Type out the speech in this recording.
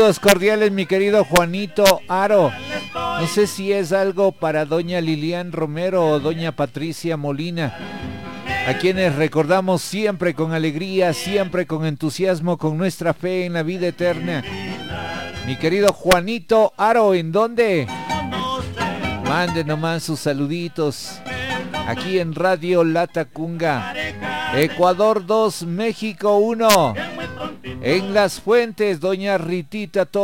Saludos cordiales, mi querido Juanito Aro. No sé si es algo para doña Lilian Romero o doña Patricia Molina, a quienes recordamos siempre con alegría, siempre con entusiasmo, con nuestra fe en la vida eterna. Mi querido Juanito Aro, ¿en dónde? Mande nomás sus saluditos. Aquí en Radio Latacunga. Ecuador 2, México 1. En Las Fuentes, doña Ritita